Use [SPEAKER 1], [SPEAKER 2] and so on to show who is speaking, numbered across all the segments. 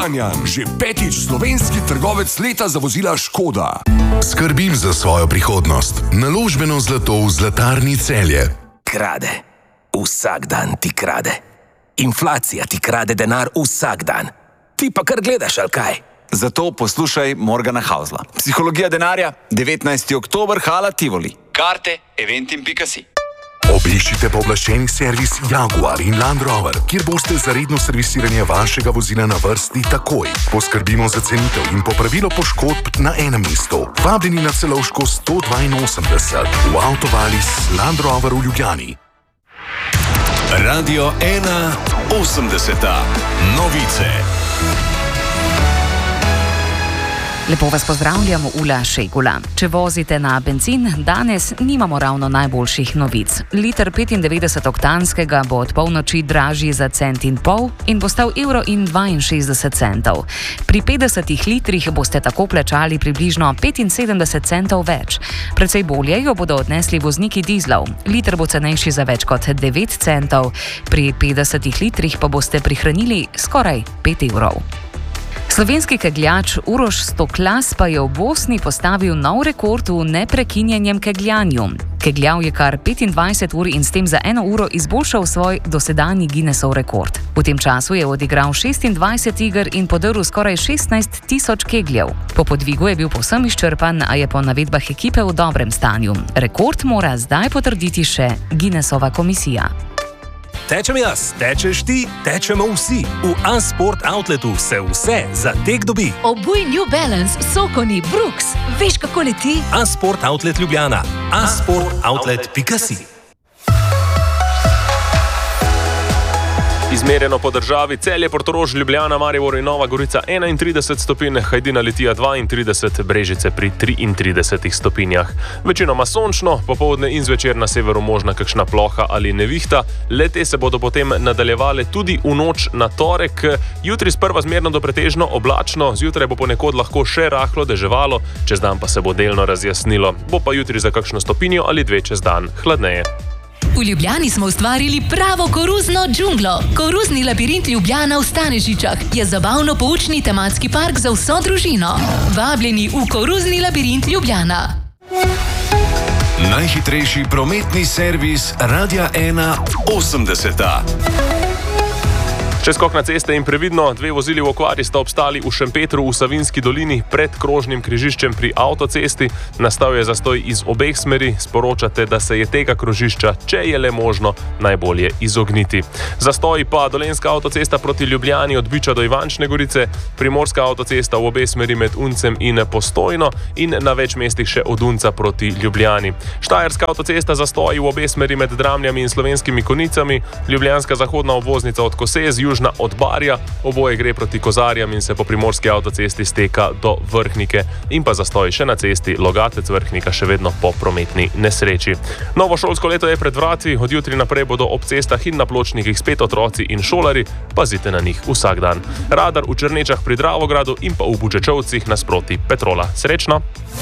[SPEAKER 1] Kranjan, že 5. slovenski trgovec leta za vozila Škoda.
[SPEAKER 2] Skrbim za svojo prihodnost. Naložbeno zlato v Zlatarni Celje.
[SPEAKER 3] Krade. Vsak dan ti krade. Inflacija ti krade denar vsak dan. Ti pa kar gledaš, ali kaj?
[SPEAKER 4] Zato poslušaj Morgana Hausla. Psihologija denarja, 19. oktober, Hala Tivoli. Karte eventim.si.
[SPEAKER 2] Obiščite pooblaščeni servis Jaguar in Land Rover, kjer boste za redno servisiranje vašega vozila na vrsti takoj. Poskrbimo za cenitev in popravilo poškodb na enem mestu. Vabljeni na Celovško 182 v Avtovalis Land Rover v Ljubljani.
[SPEAKER 5] Radio 1 80. Novice.
[SPEAKER 6] Lepo vas pozdravljamo, Ula Šegula. Če vozite na bencin, danes nimamo ravno najboljših novic. Liter 95-oktanskega bo od polnoči dražji za 1,5 centa in bo stal €1,62. Pri 50 litrih boste tako plačali približno 75 centov več. Precej bolje jo bodo odnesli vozniki dizlov. Liter bo cenejši za več kot 9 centov, pri 50 litrih pa boste prihranili skoraj €5. Slovenski kegljač Uroš Stoklas pa je v Bosni postavil nov rekord v neprekinjenem kegljanju. Kegljal je kar 25 ur in s tem za 1 uro izboljšal svoj dosedanji Guinnessov rekord. V tem času je odigral 26 iger in podrl skoraj 16.000 kegljev. Po podvigu je bil povsem izčrpan, a je po navedbah ekipe v dobrem stanju. Rekord mora zdaj potrditi še Guinnessova komisija.
[SPEAKER 7] Tečem jaz, tečeš ti, tečemo vsi. V A-Sport Outletu se vse za tek dobi.
[SPEAKER 8] Obuj New Balance, Sokoni, Brooks. Veš, kako leti?
[SPEAKER 7] A-Sport Outlet Ljubljana. asportoutlet.si. Izmerjeno po državi: Celje, Portorož, Ljubljana, Maribor in Nova Gorica 31 stopinj, Hajdina, Litija 32, Brežice pri 33 stopinjah. Večinoma sončno, popoldne in zvečer na severu možna kakšna ploha ali nevihta. Le-te se bodo potem nadaljevale tudi v noč na torek. Jutri sprva zmerno do pretežno oblačno, zjutraj bo ponekod lahko še rahlo deževalo, čez dan pa se bo delno razjasnilo. Bo pa jutri za kakšno stopinjo ali dve čez dan hladneje.
[SPEAKER 8] V Ljubljani smo ustvarili pravo koruzno džunglo. Koruzni labirint Ljubljana v Stanežičah je zabavno-poučni tematski park za vso družino. Vabljeni v Koruzni labirint Ljubljana.
[SPEAKER 5] Najhitrejši prometni servis Radia 1 80.
[SPEAKER 7] Če skok na ceste in previdno, 2 vozili v okvari sta obstali v Šempetru v Savinjski dolini pred krožnim križiščem pri avtocesti. Nastal je zastoj iz obeh smeri, sporočate, da se je tega krožišča, če je le možno, najbolje izogniti. Zastoj pa Dolenjska avtocesta proti Ljubljani od Biča do Ivančne Gorice, Primorska avtocesta v obe smeri med Uncem in Postojno in na več mestih še od Unca proti Ljubljani. Štajerska avtocesta zastoji v obe smeri med Dramljami in Slovenskimi Konicami, Ljubljanska zahodna obvoznica od Kosez, južna od Barja, oboje gre proti Kozarjam in se po primorski avtocesti steka do Vrhnike in pa zastoj še na cesti Logatec-Vrhnika še vedno po prometni nesreči. Novo šolsko leto je pred vrati, od jutri naprej bodo ob cestah in na pločnikih spet otroci in šolari, pazite na njih vsak dan. Radar v Črnečah pri Dravogradu in pa v Bučečovcih nasproti Petrola. Srečno!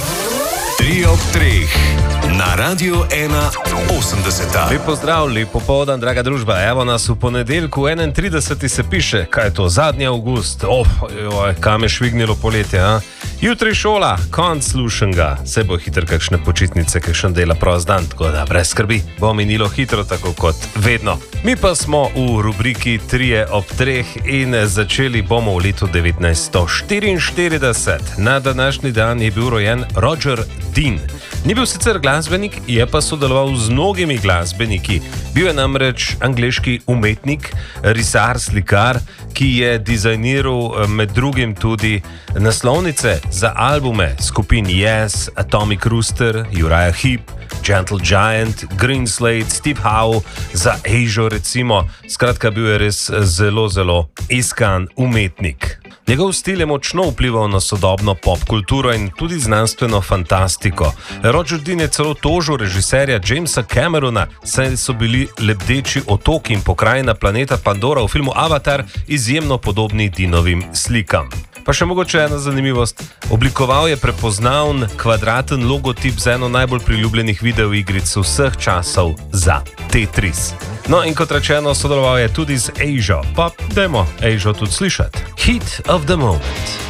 [SPEAKER 5] 3 ob 3 na Radio 1 80.
[SPEAKER 9] Lep pozdrav, lep popoldan, draga družba. Evo nas v ponedeljku 31. se piše, kaj je to, zadnji avgust. Kam je švignilo poletje, a? Jutri šola, konc slušenga. Se bo hitro kakšne počitnice, kakšen dela prost dan, tako da brez skrbi. Bo minilo hitro, tako kot vedno. Mi pa smo v rubriki 3 ob 3 in začeli bomo v letu 1944. Na današnji dan je bil rojen Roger Dean. Ni bil sicer glasbenik, je pa sodeloval z mnogimi glasbeniki. Bil je namreč angleški umetnik, risar, slikar, ki je dizajniral med drugim tudi naslovnice za albume skupin Yes, Atomic Rooster, Uriah Heep, Gentle Giant, Green Slade, Steve Howe, za Asia recimo. Skratka, bil je res zelo, zelo iskan umetnik. Njegov stil je močno vplival na sodobno popkulturo in tudi znanstveno fantastiko. Roger Dean je celo tožil režiserja Jamesa Camerona, saj so bili lebdeči otoki in pokrajina planeta Pandora v filmu Avatar izjemno podobni Deanovim slikam. Pa še mogoče ena zanimivost. Oblikoval je prepoznaven kvadraten logotip za eno najbolj priljubljenih videoigric vseh časov, za Tetris. No in kot rečeno, sodeloval je tudi z Ajo. Pa dajmo Ajo tudi slišati. Heat of the moment.